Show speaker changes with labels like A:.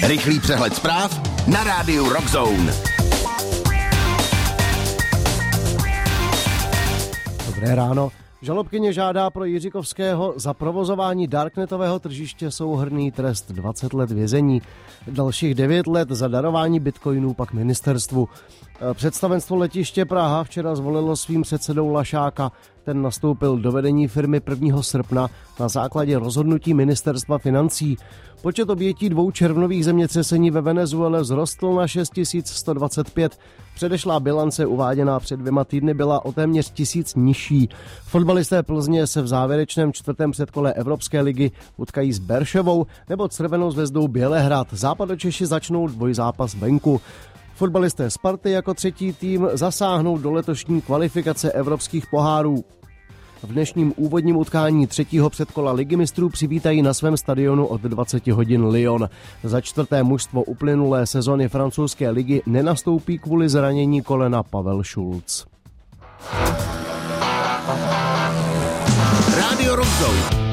A: Rychlý přehled zpráv na rádiu Rock Zone.
B: Dobré ráno. Žalobkyně žádá pro Jiříkovského za provozování darknetového tržiště souhrnný trest 20 let vězení. Dalších 9 let za darování bitcoinů pak ministerstvu. Představenstvo letiště Praha včera zvolilo svým předsedou Lašáka. Ten nastoupil do vedení firmy 1. srpna na základě rozhodnutí ministerstva financí. Počet obětí 2 červnových zemětřesení ve Venezuele vzrostl na 6125. Předešlá bilance uváděná před 2 týdny byla o téměř 1000 nižší. Fotbalisté Plzně se v závěrečném 4. předkole Evropské ligy utkají s Berševou nebo Crvenou zvezdou Bělehrad. Západočeši začnou dvojzápas venku. Fotbalisté Sparty jako 3. tým zasáhnou do letošní kvalifikace evropských pohárů. V dnešním úvodním utkání 3. předkola Ligy mistrů přivítají na svém stadionu od 20 hodin Lyon. Za 4. mužstvo uplynulé sezony francouzské ligy nenastoupí kvůli zranění kolena Pavel Šulc.
A: Rádio Rock Zone.